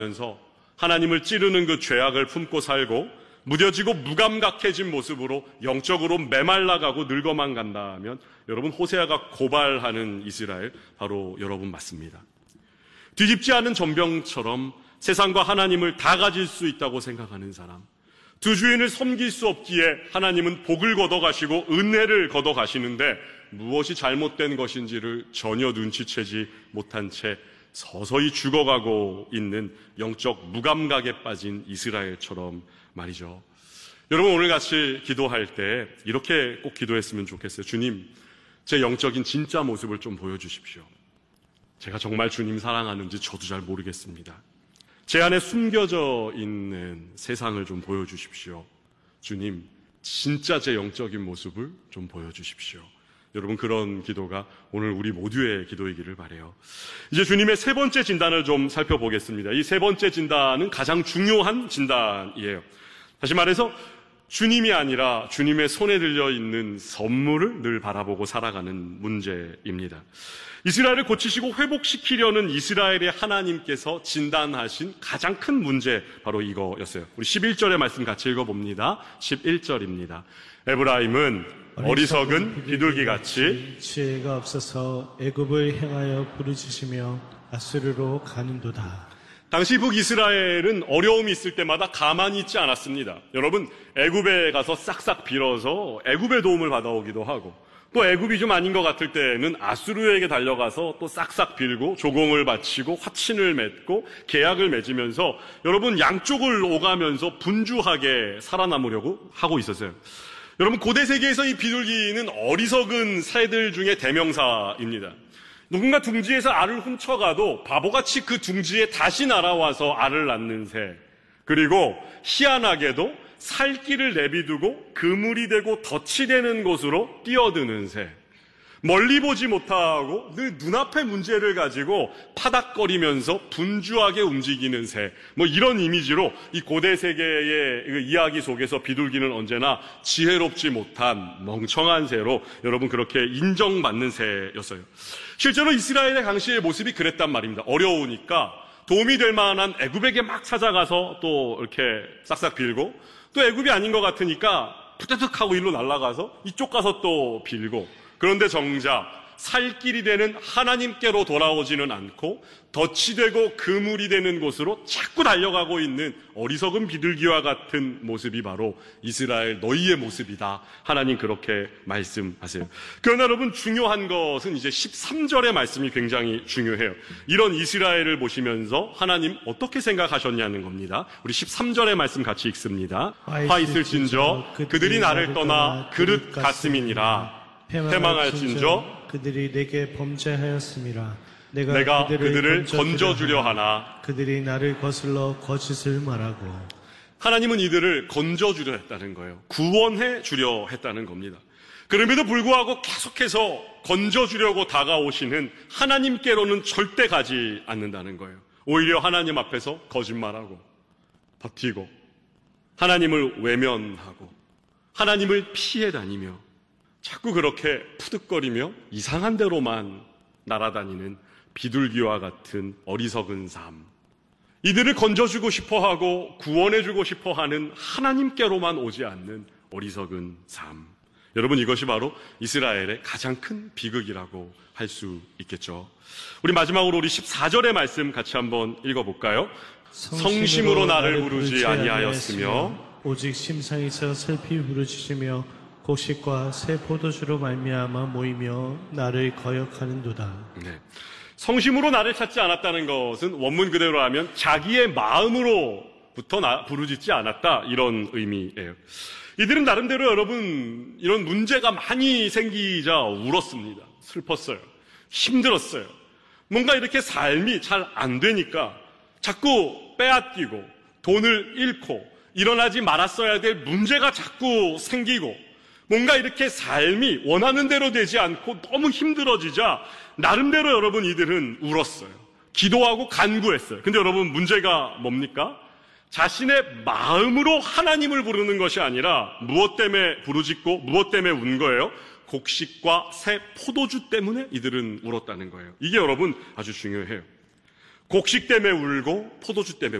면서 하나님을 찌르는 그 죄악을 품고 살고 무뎌지고 무감각해진 모습으로 영적으로 메말라가고 늙어만 간다면 여러분, 호세아가 고발하는 이스라엘 바로 여러분 맞습니다. 뒤집지 않은 전병처럼 세상과 하나님을 다 가질 수 있다고 생각하는 사람, 두 주인을 섬길 수 없기에 하나님은 복을 걷어가시고 은혜를 걷어가시는데 무엇이 잘못된 것인지를 전혀 눈치채지 못한 채 서서히 죽어가고 있는 영적 무감각에 빠진 이스라엘처럼 말이죠. 여러분, 오늘 같이 기도할 때 이렇게 꼭 기도했으면 좋겠어요. 주님, 제 영적인 진짜 모습을 좀 보여주십시오. 제가 정말 주님 사랑하는지 저도 잘 모르겠습니다. 제 안에 숨겨져 있는 세상을 좀 보여주십시오. 주님, 진짜 제 영적인 모습을 좀 보여주십시오. 여러분, 그런 기도가 오늘 우리 모두의 기도이기를 바라요. 이제 주님의 세 번째 진단을 좀 살펴보겠습니다. 이 세 번째 진단은 가장 중요한 진단이에요. 다시 말해서 주님이 아니라 주님의 손에 들려있는 선물을 늘 바라보고 살아가는 문제입니다. 이스라엘을 고치시고 회복시키려는 이스라엘의 하나님께서 진단하신 가장 큰 문제, 바로 이거였어요. 우리 11절의 말씀 같이 읽어봅니다. 11절입니다. 에브라임은 어리석은 비둘기같이 지혜가 없어서 애굽을 향하여 부르짖으며 아수르로 가는도다. 당시 북이스라엘은 어려움이 있을 때마다 가만히 있지 않았습니다. 여러분, 애굽에 가서 싹싹 빌어서 애굽의 도움을 받아오기도 하고, 또 애굽이 좀 아닌 것 같을 때는 아수르에게 달려가서 또 싹싹 빌고 조공을 바치고 화친을 맺고 계약을 맺으면서 여러분, 양쪽을 오가면서 분주하게 살아남으려고 하고 있었어요. 여러분, 고대 세계에서 이 비둘기는 어리석은 새들 중에 대명사입니다. 누군가 둥지에서 알을 훔쳐가도 바보같이 그 둥지에 다시 날아와서 알을 낳는 새, 그리고 희한하게도 살길을 내비두고 그물이 되고 덫이 되는 곳으로 뛰어드는 새, 멀리 보지 못하고 늘 눈앞의 문제를 가지고 파닥거리면서 분주하게 움직이는 새, 이런 이미지로 이 고대 세계의 이야기 속에서 비둘기는 언제나 지혜롭지 못한 멍청한 새로 여러분 그렇게 인정받는 새였어요. 실제로 이스라엘의 당시의 모습이 그랬단 말입니다. 어려우니까 도움이 될 만한 애굽에게 막 찾아가서 또 이렇게 싹싹 빌고, 또 애굽이 아닌 것 같으니까 푸드득 하고 일로 날아가서 이쪽 가서 또 빌고, 그런데 정작 살 길이 되는 하나님께로 돌아오지는 않고 덫이 되고 그물이 되는 곳으로 자꾸 달려가고 있는 어리석은 비둘기와 같은 모습이 바로 이스라엘 너희의 모습이다. 하나님 그렇게 말씀하세요. 그러나 여러분, 중요한 것은 이제 13절의 말씀이 굉장히 중요해요. 이런 이스라엘을 보시면서 하나님 어떻게 생각하셨냐는 겁니다. 우리 13절의 말씀 같이 읽습니다. 화 있을진저 그들이 나를 떠나 그릇 같음이니라. 패망할진저 그들이 내게 범죄하였음이라. 내가 그들을 건져주려 하나. 그들이 나를 거슬러 거짓을 말하고. 하나님은 이들을 건져주려 했다는 거예요. 구원해 주려 했다는 겁니다. 그럼에도 불구하고 계속해서 건져주려고 다가오시는 하나님께로는 절대 가지 않는다는 거예요. 오히려 하나님 앞에서 거짓말하고 버티고 하나님을 외면하고 하나님을 피해 다니며 자꾸 그렇게 푸득거리며 이상한 데로만 날아다니는 비둘기와 같은 어리석은 삶. 이들을 건져주고 싶어하고 구원해주고 싶어하는 하나님께로만 오지 않는 어리석은 삶. 여러분, 이것이 바로 이스라엘의 가장 큰 비극이라고 할 수 있겠죠. 우리 마지막으로 우리 14절의 말씀 같이 한번 읽어볼까요? 성심으로 나를 부르지 아니하였으며 오직 심상에서 슬피 부르짖으며 곡식과 새 포도주로 말미암아 모이며 나를 거역하는도다. 네. 성심으로 나를 찾지 않았다는 것은 원문 그대로 하면 자기의 마음으로부터 부르짖지 않았다, 이런 의미예요. 이들은 나름대로 여러분 이런 문제가 많이 생기자 울었습니다. 슬펐어요. 힘들었어요. 뭔가 이렇게 삶이 잘 안 되니까 자꾸 빼앗기고 돈을 잃고 일어나지 말았어야 될 문제가 자꾸 생기고, 뭔가 이렇게 삶이 원하는 대로 되지 않고 너무 힘들어지자 나름대로 여러분 이들은 울었어요. 기도하고 간구했어요. 근데 여러분, 문제가 뭡니까? 자신의 마음으로 하나님을 부르는 것이 아니라 무엇 때문에 부르짖고 무엇 때문에 운 거예요? 곡식과 새 포도주 때문에 이들은 울었다는 거예요. 이게 여러분 아주 중요해요. 곡식 때문에 울고 포도주 때문에